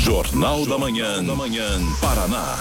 Jornal da Manhã, Paraná.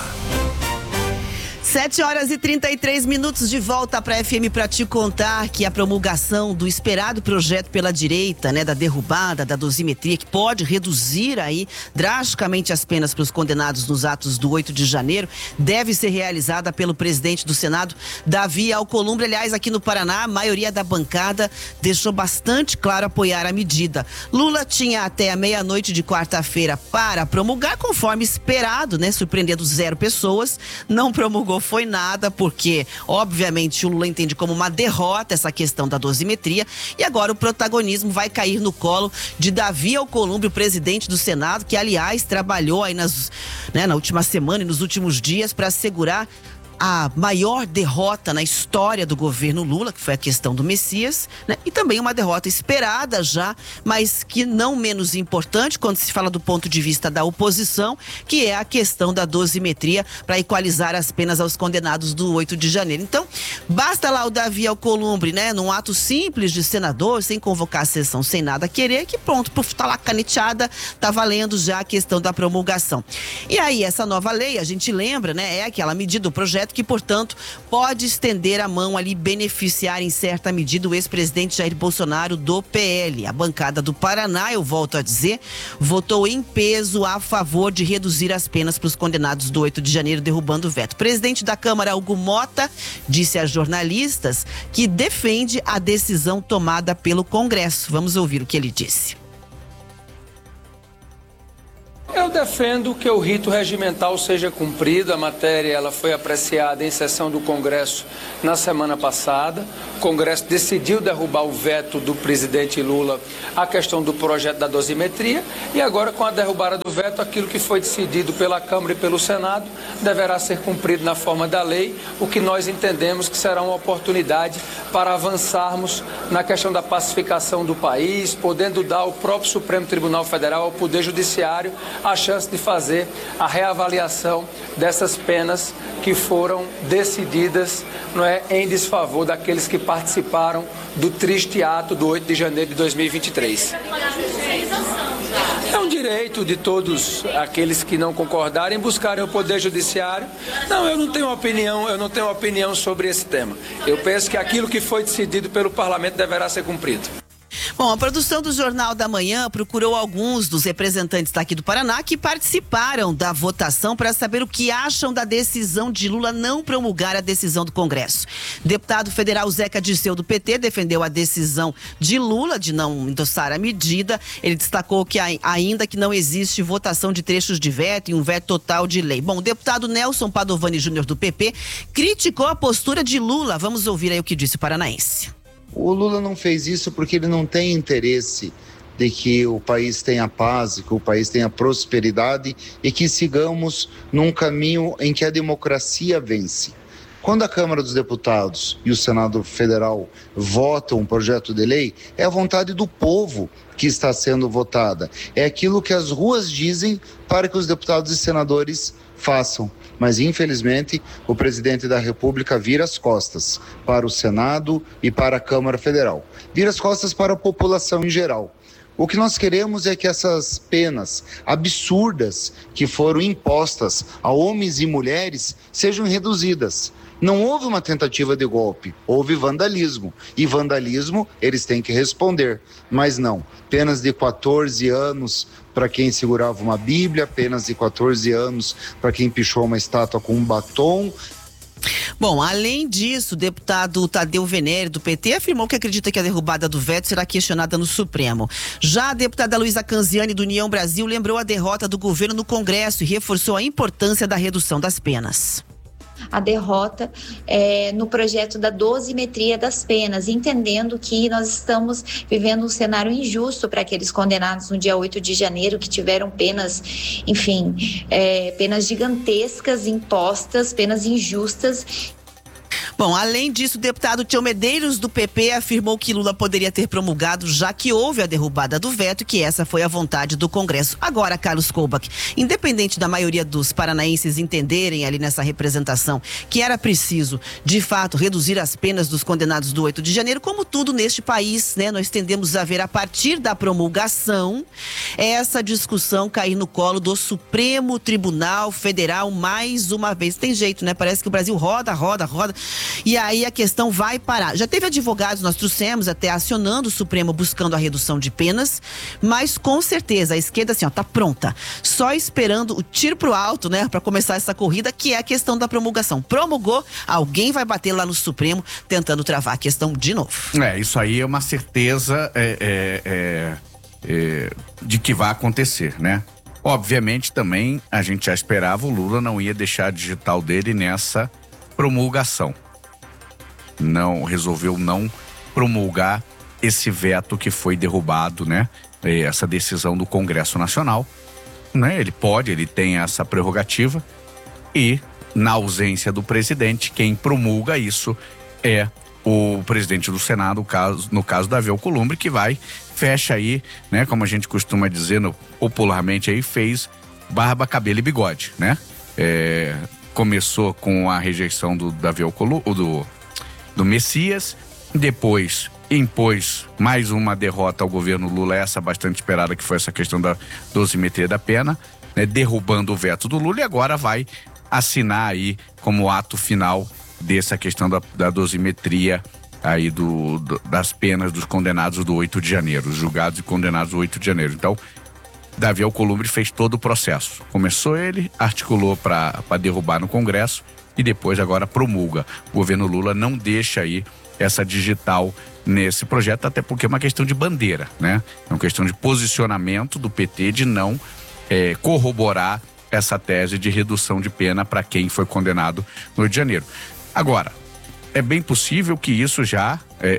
7h33, de volta para FM para te contar que a promulgação do esperado projeto pela direita, da derrubada da dosimetria, que pode reduzir aí drasticamente as penas para os condenados nos atos do 8 de janeiro, deve ser realizada pelo presidente do Senado, Davi Alcolumbre. Aliás, aqui no Paraná, a maioria da bancada deixou bastante claro apoiar a medida. Lula tinha até a meia-noite de quarta-feira para promulgar, conforme esperado, surpreendendo 0 pessoas. Não promulgou foi nada, porque obviamente o Lula entende como uma derrota essa questão da dosimetria, e agora o protagonismo vai cair no colo de Davi Alcolumbre, o presidente do Senado, que aliás trabalhou aí na última semana e nos últimos dias para assegurar a maior derrota na história do governo Lula, que foi a questão do Messias, e também uma derrota esperada já, mas que não menos importante quando se fala do ponto de vista da oposição, que é a questão da dosimetria para equalizar as penas aos condenados do 8 de janeiro. Então, basta lá o Davi Alcolumbre, num ato simples de senador, sem convocar a sessão, sem nada querer, que pronto, tá lá caneteada, tá valendo já a questão da promulgação. E aí, essa nova lei, a gente lembra, é aquela medida do projeto que, portanto, pode estender a mão ali, beneficiar em certa medida o ex-presidente Jair Bolsonaro do PL. A bancada do Paraná, eu volto a dizer, votou em peso a favor de reduzir as penas para os condenados do 8 de janeiro, derrubando o veto. O presidente da Câmara, Hugo Mota, disse a jornalistas que defende a decisão tomada pelo Congresso. Vamos ouvir o que ele disse. Eu defendo que o rito regimental seja cumprido. A matéria ela foi apreciada em sessão do Congresso na semana passada. O Congresso decidiu derrubar o veto do presidente Lula à questão do projeto da dosimetria, e agora, com a derrubada do veto, aquilo que foi decidido pela Câmara e pelo Senado deverá ser cumprido na forma da lei, o que nós entendemos que será uma oportunidade para avançarmos na questão da pacificação do país, podendo dar ao próprio Supremo Tribunal Federal, ao Poder Judiciário, a chance de fazer a reavaliação dessas penas que foram decididas em desfavor daqueles que participaram do triste ato do 8 de janeiro de 2023. É um direito de todos aqueles que não concordarem buscarem o Poder Judiciário. Não, eu não tenho opinião sobre esse tema. Eu penso que aquilo que foi decidido pelo Parlamento deverá ser cumprido. Bom, a produção do Jornal da Manhã procurou alguns dos representantes daqui do Paraná que participaram da votação para saber o que acham da decisão de Lula não promulgar a decisão do Congresso. Deputado federal Zeca Dirceu, do PT, defendeu a decisão de Lula de não endossar a medida. Ele destacou que ainda que não existe votação de trechos de veto e um veto total de lei. Bom, o deputado Nelson Padovani Júnior, do PP, criticou a postura de Lula. Vamos ouvir aí o que disse o paranaense. O Lula não fez isso porque ele não tem interesse de que o país tenha paz, que o país tenha prosperidade e que sigamos num caminho em que a democracia vence. Quando a Câmara dos Deputados e o Senado Federal votam um projeto de lei, é a vontade do povo que está sendo votada. É aquilo que as ruas dizem para que os deputados e senadores façam. Mas, infelizmente, o presidente da República vira as costas para o Senado e para a Câmara Federal. Vira as costas para a população em geral. O que nós queremos é que essas penas absurdas que foram impostas a homens e mulheres sejam reduzidas. Não houve uma tentativa de golpe, houve vandalismo. E vandalismo eles têm que responder. Mas não, penas de 14 anos para quem segurava uma Bíblia, penas de 14 anos para quem pichou uma estátua com um batom. Bom, além disso, o deputado Tadeu Venere, do PT, afirmou que acredita que a derrubada do veto será questionada no Supremo. Já a deputada Luísa Canziani, do União Brasil, lembrou a derrota do governo no Congresso e reforçou a importância da redução das penas. A derrota no projeto da dosimetria das penas, entendendo que nós estamos vivendo um cenário injusto para aqueles condenados no dia 8 de janeiro, que tiveram penas, enfim, penas gigantescas impostas, penas injustas. Bom, além disso, o deputado Tião Medeiros, do PP, afirmou que Lula poderia ter promulgado, já que houve a derrubada do veto e que essa foi a vontade do Congresso. Agora, Carlos Koubach, independente da maioria dos paranaenses entenderem ali nessa representação que era preciso, de fato, reduzir as penas dos condenados do 8 de janeiro, como tudo neste país, né? Nós tendemos a ver, a partir da promulgação, essa discussão cair no colo do Supremo Tribunal Federal mais uma vez. Tem jeito, né? Parece que o Brasil roda. E aí a questão vai parar. Já teve advogados, nós trouxemos até acionando o Supremo buscando a redução de penas, mas com certeza a esquerda assim, ó, tá pronta. Só esperando o tiro pro alto, né, para começar essa corrida, que é a questão da promulgação. Promulgou, alguém vai bater lá no Supremo tentando travar a questão de novo. Isso aí é uma certeza de que vai acontecer, né? Obviamente também a gente já esperava, o Lula não ia deixar a digital dele nessa promulgação. Resolveu não promulgar esse veto que foi derrubado, né? Essa decisão do Congresso Nacional, né? Ele tem essa prerrogativa e, na ausência do presidente, quem promulga isso é o presidente do Senado, no caso Davi Alcolumbre, que fecha aí, né? Como a gente costuma dizer popularmente aí, fez barba, cabelo e bigode, né? Começou com a rejeição do Davi Alcolumbre, do Messias, depois impôs mais uma derrota ao governo Lula, essa bastante esperada, que foi essa questão da dosimetria da pena, né? Derrubando o veto do Lula, e agora vai assinar aí como ato final dessa questão da dosimetria aí das penas dos condenados do 8 de janeiro, os julgados e condenados do 8 de janeiro. Então, Davi Alcolumbre fez todo o processo. Começou ele, articulou para derrubar no Congresso e depois agora promulga. O governo Lula não deixa aí essa digital nesse projeto, até porque é uma questão de bandeira, né? É uma questão de posicionamento do PT de não corroborar essa tese de redução de pena para quem foi condenado no Rio de Janeiro. Agora, é bem possível que isso já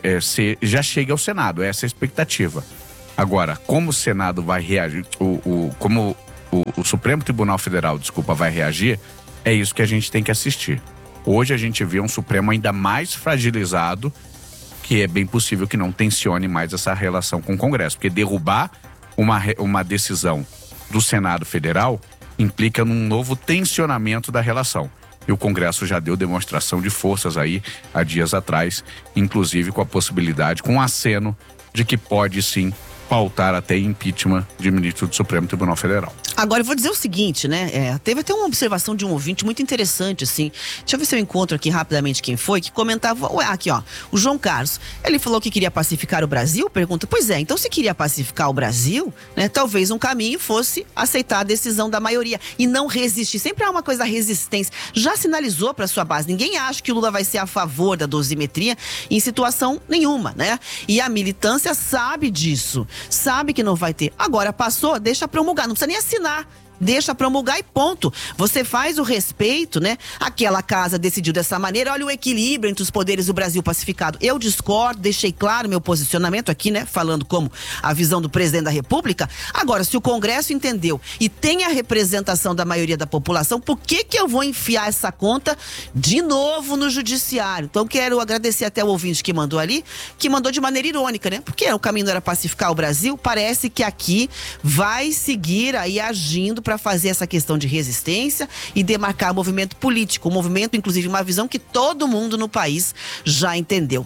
chegue ao Senado, essa é a expectativa. Agora, como o Senado vai reagir, como o Supremo Tribunal Federal, vai reagir, é isso que a gente tem que assistir. Hoje a gente vê um Supremo ainda mais fragilizado, que é bem possível que não tensione mais essa relação com o Congresso, porque derrubar uma decisão do Senado Federal implica num novo tensionamento da relação. E o Congresso já deu demonstração de forças aí há dias atrás, inclusive com a possibilidade, com um aceno de que pode sim pautar até impeachment de ministro do Supremo Tribunal Federal. Agora eu vou dizer o seguinte, né? Teve até uma observação de um ouvinte muito interessante, assim. Deixa eu ver se eu encontro aqui rapidamente quem foi, que comentava, aqui ó, o João Carlos. Ele falou que queria pacificar o Brasil, pergunta, pois é, então se queria pacificar o Brasil, né? Talvez um caminho fosse aceitar a decisão da maioria e não resistir. Sempre há uma coisa da resistência. Já sinalizou para sua base, ninguém acha que o Lula vai ser a favor da dosimetria em situação nenhuma, né? E a militância sabe disso, sabe que não vai ter. Agora passou, deixa promulgar, não precisa nem assinar. Deixa promulgar e ponto. Você faz o respeito, né? Aquela casa decidiu dessa maneira. Olha o equilíbrio entre os poderes do Brasil pacificado. Eu discordo, deixei claro meu posicionamento aqui, né? Falando como a visão do presidente da República. Agora, se o Congresso entendeu e tem a representação da maioria da população, por que eu vou enfiar essa conta de novo no judiciário? Então, quero agradecer até o ouvinte que mandou ali, que mandou de maneira irônica, né? Porque o caminho não era pacificar o Brasil. Parece que aqui vai seguir aí agindo para fazer essa questão de resistência e demarcar o movimento político, um movimento, inclusive, uma visão que todo mundo no país já entendeu.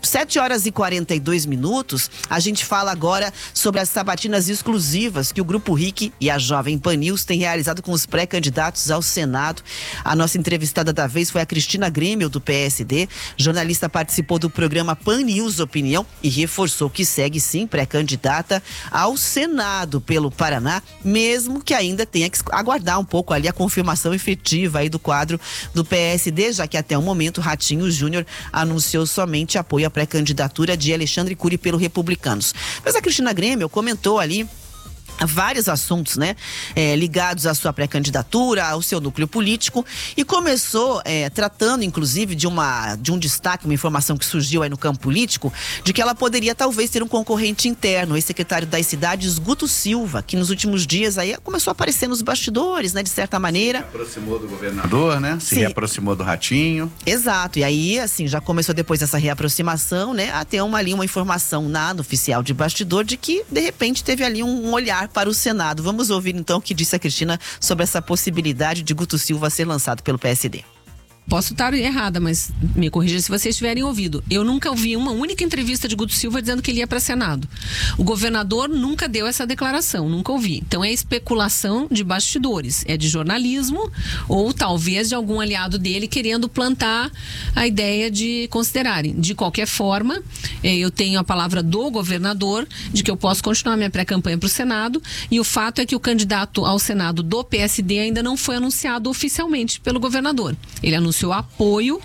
7h42, a gente fala agora sobre as sabatinas exclusivas que o Grupo RIC e a Jovem Pan News têm realizado com os pré-candidatos ao Senado. A nossa entrevistada da vez foi a Cristina Grêmio, do PSD. Jornalista, participou do programa Pan News Opinião e reforçou que segue, sim, pré-candidata ao Senado pelo Paraná, mesmo que ainda tenha que aguardar um pouco ali a confirmação efetiva aí do quadro do PSD, já que até o momento Ratinho Júnior anunciou somente apoio à pré-candidatura de Alexandre Cury pelo Republicanos. Mas a Cristina Grêmio comentou ali vários assuntos, né, ligados à sua pré-candidatura, ao seu núcleo político, e começou tratando, inclusive, de um destaque, uma informação que surgiu aí no campo político, de que ela poderia talvez ter um concorrente interno, o ex-secretário das cidades, Guto Silva, que nos últimos dias aí começou a aparecer nos bastidores, né, de certa maneira. Se aproximou do governador, né? Se reaproximou do Ratinho. Exato, e aí, assim, já começou depois dessa reaproximação, né, a ter uma informação nada oficial de bastidor de que, de repente, teve ali um olhar para o Senado. Vamos ouvir então o que disse a Cristina sobre essa possibilidade de Guto Silva ser lançado pelo PSD. Posso estar errada, mas me corrija se vocês tiverem ouvido. Eu nunca ouvi uma única entrevista de Guto Silva dizendo que ele ia para Senado. O governador nunca deu essa declaração, nunca ouvi. Então é especulação de bastidores, é de jornalismo ou talvez de algum aliado dele querendo plantar a ideia de considerarem. De qualquer forma, eu tenho a palavra do governador de que eu posso continuar minha pré-campanha para o Senado, e o fato é que o candidato ao Senado do PSD ainda não foi anunciado oficialmente pelo governador. Ele anunciou apoio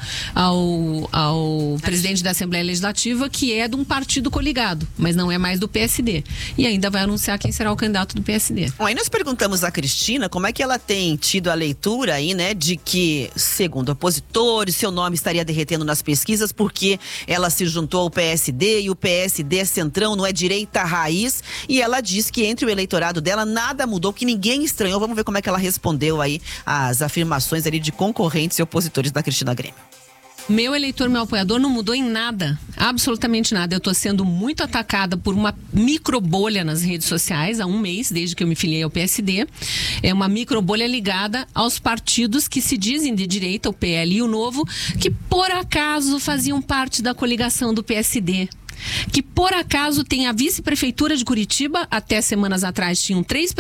ao presidente da Assembleia Legislativa, que é de um partido coligado, mas não é mais do PSD. E ainda vai anunciar quem será o candidato do PSD. Bom, aí nós perguntamos à Cristina como é que ela tem tido a leitura aí, né, de que, segundo opositores, seu nome estaria derretendo nas pesquisas porque ela se juntou ao PSD e o PSD é centrão, não é direita raiz, e ela diz que entre o eleitorado dela nada mudou, que ninguém estranhou. Vamos ver como é que ela respondeu aí às afirmações ali de concorrentes e opositores da Cristina Grêmio. Meu eleitor, meu apoiador não mudou em nada, absolutamente nada. Eu estou sendo muito atacada por uma microbolha nas redes sociais há um mês, desde que eu me filiei ao PSD. É uma microbolha ligada aos partidos que se dizem de direita, o PL e o Novo, que por acaso faziam parte da coligação do PSD. Que por acaso tem a vice-prefeitura de Curitiba, até semanas atrás tinham 3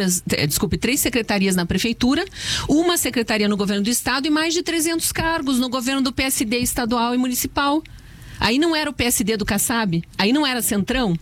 secretarias na prefeitura, uma secretaria no governo do estado e mais de 300 cargos no governo do PSD estadual e municipal. Aí não era o PSD do Kassab? Aí não era Centrão?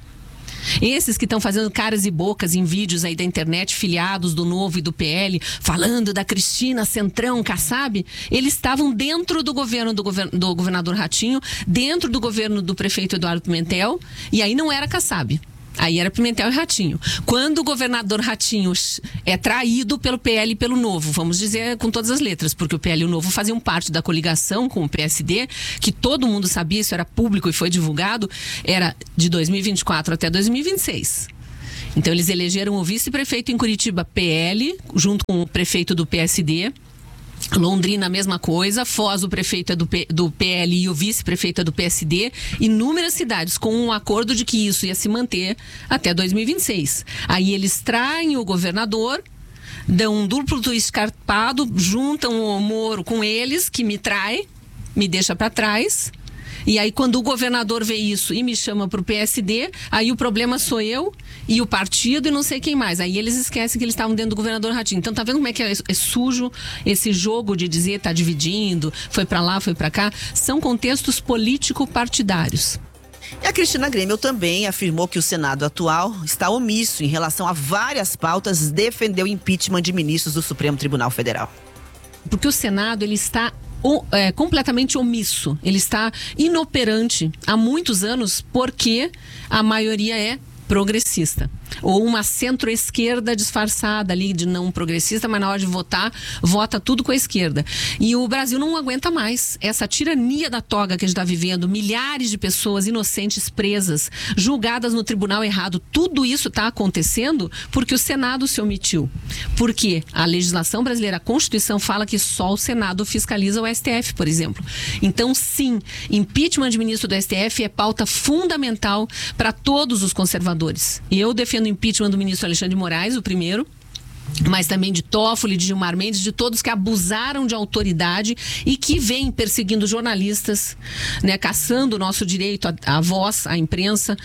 Esses que estão fazendo caras e bocas em vídeos aí da internet, filiados do Novo e do PL, falando da Cristina, Centrão, Kassab, eles estavam dentro do governo do governador Ratinho, dentro do governo do prefeito Eduardo Pimentel, e aí não era Kassab. Aí era Pimentel e Ratinho. Quando o governador Ratinho é traído pelo PL e pelo Novo, vamos dizer com todas as letras, porque o PL e o Novo faziam parte da coligação com o PSD, que todo mundo sabia, isso era público e foi divulgado, era de 2024 até 2026. Então eles elegeram o vice-prefeito em Curitiba, PL, junto com o prefeito do PSD. Londrina, a mesma coisa. Foz, o prefeito é do PL e o vice-prefeito é do PSD. Inúmeras cidades com um acordo de que isso ia se manter até 2026. Aí eles traem o governador, dão um duplo escarpado, juntam o Moro com eles, que me trai, me deixa para trás. E aí quando o governador vê isso e me chama pro PSD, aí o problema sou eu e o partido e não sei quem mais. Aí eles esquecem que eles estavam dentro do governador Ratinho. Então tá vendo como é que é sujo esse jogo de dizer tá dividindo, foi para lá, foi para cá. São contextos político-partidários. E a Cristina Grêmio também afirmou que o Senado atual está omisso em relação a várias pautas, defendeu o impeachment de ministros do Supremo Tribunal Federal. Porque o Senado, ele está completamente omisso, ele está inoperante há muitos anos porque a maioria é progressista. Ou uma centro-esquerda disfarçada ali de não progressista, mas na hora de votar, vota tudo com a esquerda. E o Brasil não aguenta mais essa tirania da toga que a gente está vivendo, milhares de pessoas inocentes presas, julgadas no tribunal errado. Tudo isso está acontecendo porque o Senado se omitiu. Porque a legislação brasileira, a Constituição, fala que só o Senado fiscaliza o STF, por exemplo. Então, sim, impeachment de ministro do STF é pauta fundamental para todos os conservadores. Eu defendo o impeachment do ministro Alexandre de Moraes, o primeiro, mas também de Toffoli, de Gilmar Mendes, de todos que abusaram de autoridade e que vêm perseguindo jornalistas, né, caçando o nosso direito à voz, à imprensa,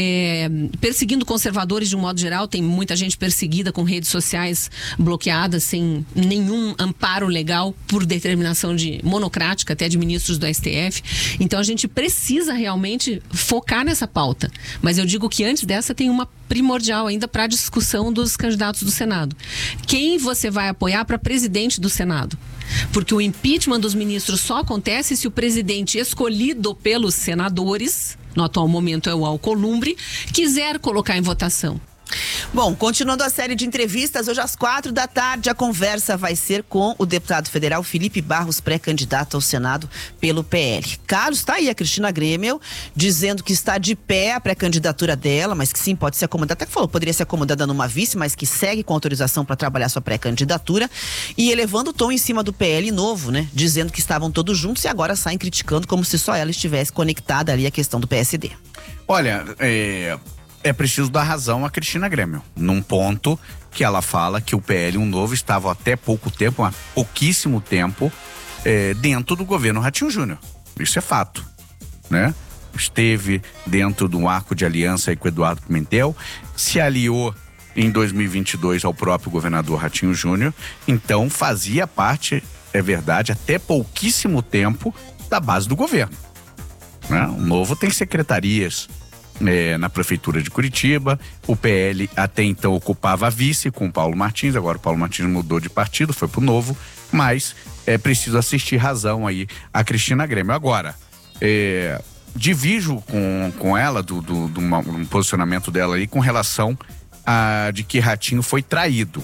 perseguindo conservadores de um modo geral. Tem muita gente perseguida com redes sociais bloqueadas, sem nenhum amparo legal, por determinação monocrática, até de ministros do STF. Então a gente precisa realmente focar nessa pauta. Mas eu digo que antes dessa tem uma primordial ainda para a discussão dos candidatos do Senado. Quem você vai apoiar para presidente do Senado? Porque o impeachment dos ministros só acontece se o presidente escolhido pelos senadores, no atual momento é o Alcolumbre, quiser colocar em votação. Bom, continuando a série de entrevistas, hoje às 16h, a conversa vai ser com o deputado federal Felipe Barros, pré-candidato ao Senado pelo PL. Carlos, está aí a Cristina Grêmio dizendo que está de pé a pré-candidatura dela, mas que sim, pode ser acomodada, até que falou, poderia ser acomodada numa vice, mas que segue com autorização para trabalhar sua pré-candidatura, e elevando o tom em cima do PL novo, né? Dizendo que estavam todos juntos e agora saem criticando como se só ela estivesse conectada ali à questão do PSD. Olha, é preciso dar razão a Cristina Grêmio, num ponto que ela fala que o PL novo estava até pouco tempo, há pouquíssimo tempo, dentro do governo Ratinho Júnior. Isso é fato, né? Esteve dentro de um arco de aliança aí com o Eduardo Pimentel, se aliou em 2022 ao próprio governador Ratinho Júnior, então fazia parte, é verdade, até pouquíssimo tempo da base do governo, né? O novo tem secretarias na prefeitura de Curitiba, o PL até então ocupava a vice com o Paulo Martins, agora o Paulo Martins mudou de partido, foi pro Novo, mas é preciso assistir razão aí a Cristina Grêmio. Agora, divido com ela do posicionamento dela aí com relação a de que Ratinho foi traído.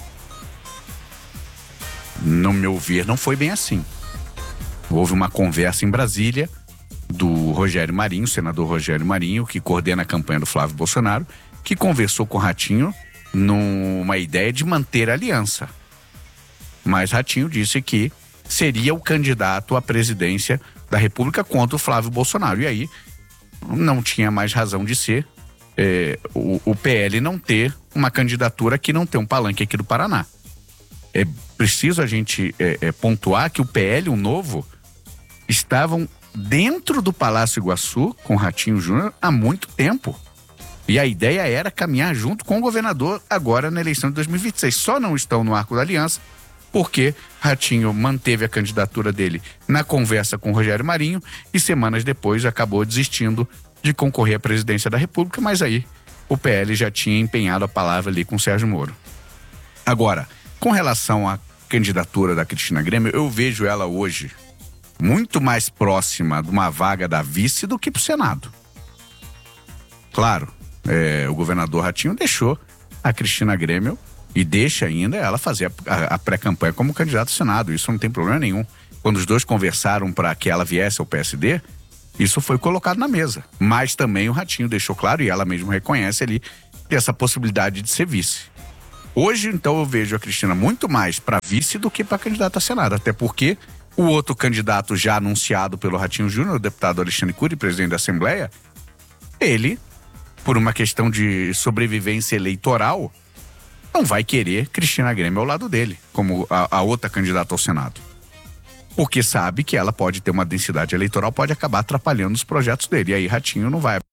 No meu ver, não foi bem assim. Houve uma conversa em Brasília do Rogério Marinho, senador Rogério Marinho, que coordena a campanha do Flávio Bolsonaro, que conversou com Ratinho numa ideia de manter a aliança. Mas Ratinho disse que seria o candidato à presidência da República contra o Flávio Bolsonaro. E aí não tinha mais razão de ser o PL não ter uma candidatura que não tem um palanque aqui do Paraná. É preciso a gente pontuar que o PL, o novo, estavam dentro do Palácio Iguaçu com Ratinho Júnior há muito tempo. E a ideia era caminhar junto com o governador agora na eleição de 2026. Só não estão no arco da aliança porque Ratinho manteve a candidatura dele na conversa com o Rogério Marinho e semanas depois acabou desistindo de concorrer à presidência da República, mas aí o PL já tinha empenhado a palavra ali com o Sérgio Moro. Agora, com relação à candidatura da Cristina Grêmio, eu vejo ela hoje muito mais próxima de uma vaga da vice do que pro Senado. Claro, o governador Ratinho deixou a Cristina Grêmio e deixa ainda ela fazer a pré-campanha como candidata ao Senado. Isso não tem problema nenhum. Quando os dois conversaram para que ela viesse ao PSD, isso foi colocado na mesa. Mas também o Ratinho deixou claro, e ela mesma reconhece ali, essa possibilidade de ser vice. Hoje, então, eu vejo a Cristina muito mais para vice do que para candidata a Senado, até porque o outro candidato já anunciado pelo Ratinho Júnior, o deputado Alexandre Cury, presidente da Assembleia, ele, por uma questão de sobrevivência eleitoral, não vai querer Cristina Grêmio ao lado dele, como a outra candidata ao Senado. Porque sabe que ela pode ter uma densidade eleitoral, pode acabar atrapalhando os projetos dele. E aí Ratinho não vai